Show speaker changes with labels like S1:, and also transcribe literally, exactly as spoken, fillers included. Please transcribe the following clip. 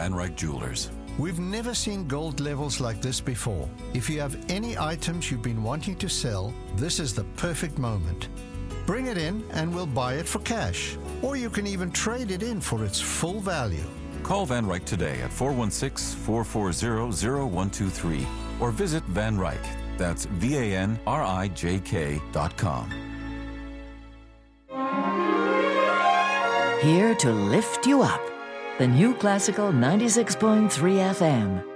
S1: Van Ryck Jewelers.
S2: We've never seen gold levels like this before. If you have any items you've been wanting to sell, this is the perfect moment. Bring it in and we'll buy it for cash. Or you can even trade it in for its full value.
S1: Call Van Ryck today at four one six, four four zero, zero one two three or visit Van Ryck. That's V A N R I J K dot com.
S3: Here to lift you up. The New Classical ninety-six point three F M.